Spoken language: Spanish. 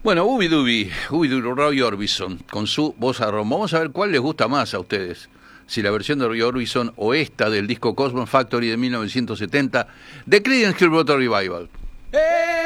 Bueno, Ubi Roy Orbison, con su voz a ron. Vamos a ver cuál les gusta más a ustedes. Si la versión de Roy Orbison o esta del disco Cosmos Factory de 1970, The Creedence Clearwater Revival.